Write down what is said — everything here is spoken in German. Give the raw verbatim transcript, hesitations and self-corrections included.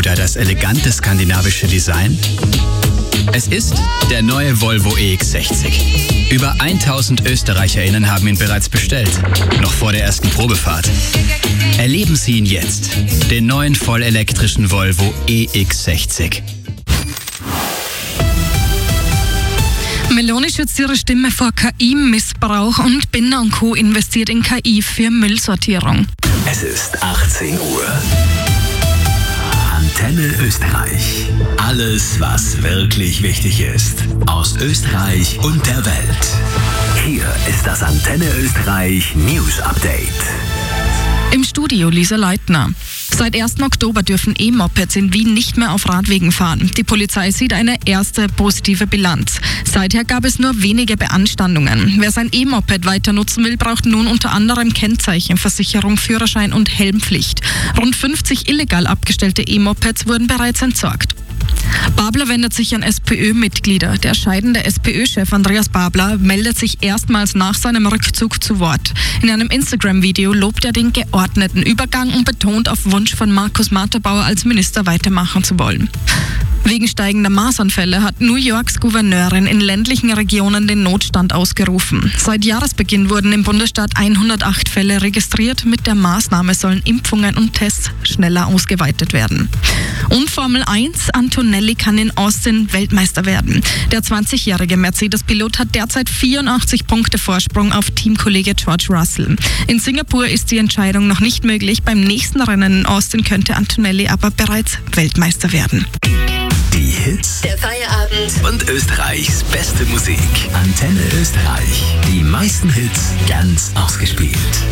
Oder das elegante skandinavische Design? Es ist der neue Volvo E X sechzig. Über tausend ÖsterreicherInnen haben ihn bereits bestellt, noch vor der ersten Probefahrt. Erleben Sie ihn jetzt, den neuen vollelektrischen Volvo E X sechzig. Meloni schützt ihre Stimme vor K I-Missbrauch und Binder und Co. investiert in K I für Müllsortierung. Es ist achtzehn Uhr. Antenne Österreich. Alles, was wirklich wichtig ist. Aus Österreich und der Welt. Hier ist das Antenne Österreich News Update. Im Studio Lisa Leitner. Seit ersten Oktober dürfen E-Mopeds in Wien nicht mehr auf Radwegen fahren. Die Polizei sieht eine erste positive Bilanz. Seither gab es nur wenige Beanstandungen. Wer sein E-Moped weiter nutzen will, braucht nun unter anderem Kennzeichen, Versicherung, Führerschein und Helmpflicht. Rund fünfzig illegal abgestellte E-Mopeds wurden bereits entsorgt. Babler wendet sich an SPÖ-Mitglieder. Der scheidende SPÖ-Chef Andreas Babler meldet sich erstmals nach seinem Rückzug zu Wort. In einem Instagram-Video lobt er den geordneten Übergang und betont auf Wunsch von Markus Matterbauer als Minister weitermachen zu wollen. Wegen steigender Maßanfälle hat New Yorks Gouverneurin in ländlichen Regionen den Notstand ausgerufen. Seit Jahresbeginn wurden im Bundesstaat hundertacht Fälle registriert. Mit der Maßnahme sollen Impfungen und Tests schneller ausgeweitet werden. Und Formel eins, Antonelli kann in Austin Weltmeister werden. Der zwanzigjährige Mercedes-Pilot hat derzeit vierundachtzig Punkte Vorsprung auf Teamkollege George Russell. In Singapur ist die Entscheidung noch nicht möglich. Beim nächsten Rennen in Austin könnte Antonelli aber bereits Weltmeister werden. Die Hits, der Feierabend und Österreichs beste Musik. Antenne Österreich. Die meisten Hits ganz ausgespielt.